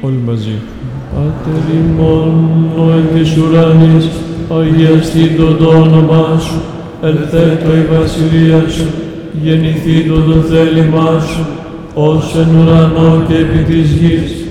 Όλοι μαζί. Πάτερ ημών, ο εν της ουρανής, αγιαστήτω το όνομά σου, ελθέτω η βασιλεία σου, γεννηθήτω το θέλημά σου, ως εν ουρανό και επί της γης.